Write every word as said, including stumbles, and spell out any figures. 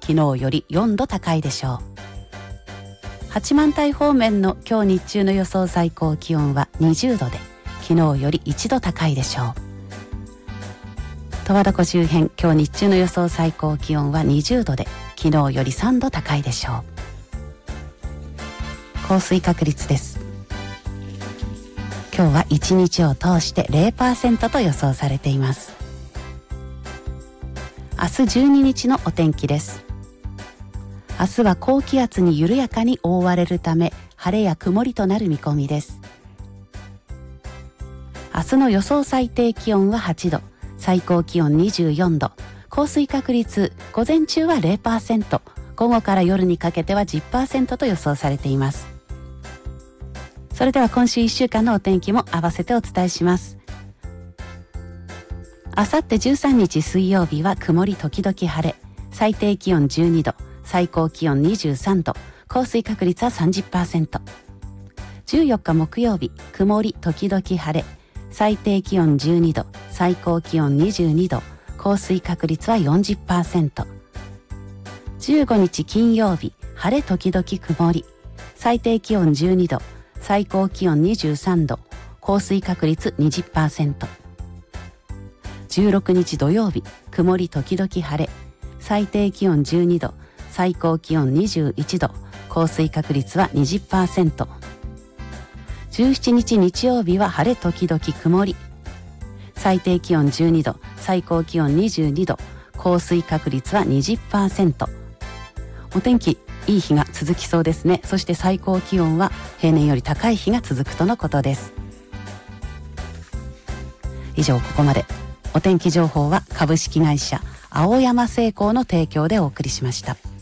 昨日よりよんど高いでしょう。八幡平方面の今日日中の予想最高気温はにじゅうどで、昨日よりいちど高いでしょう。十和田湖周辺、今日日中の予想最高気温はにじゅうどで、昨日よりさんど高いでしょう。降水確率です。今日はいちにちを通して ゼロパーセント と予想されています。明日じゅうににちのお天気です。明日は高気圧に緩やかに覆われるため、晴れや曇りとなる見込みです。明日の予想最低気温ははちど、最高気温にじゅうよんど、降水確率、午前中は ゼロパーセント、午後から夜にかけては じゅっパーセント と予想されています。それでは今週いっしゅうかんのお天気も合わせてお伝えします。あさってじゅうさんにち水曜日は曇り時々晴れ、最低気温じゅうにど、最高気温にじゅうさんど、降水確率は さんじゅっパーセント。じゅうよっか木曜日、曇り時々晴れ、最低気温じゅうにど、最高気温にじゅうにど、降水確率は よんじゅっパーセント。じゅうごにち金曜日、晴れ時々曇り、最低気温じゅうにど、最高気温にじゅうさんど、降水確率 にじゅっパーセント。じゅうろくにち土曜日、曇り時々晴れ、最低気温じゅうにど、最高気温にじゅういちど、降水確率は にじゅっパーセント。じゅうしちにち日曜日は晴れ時々曇り、最低気温じゅうにど、最高気温にじゅうにど、降水確率は にじゅっパーセント。お天気いい日が続きそうですね。そして最高気温は平年より高い日が続くとのことです。以上、ここまでお天気情報は株式会社青山製鋼の提供でお送りしました。